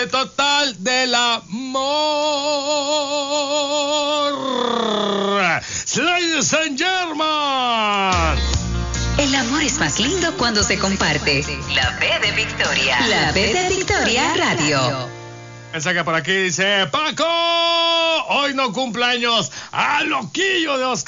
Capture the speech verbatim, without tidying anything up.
despliegue total del amor. Ladies and gentlemen. El amor es más lindo cuando se comparte. La B de Victoria. La B de Victoria Radio. Mensaje por aquí dice: Paco, hoy no cumpleaños a Loquillo de Oscar.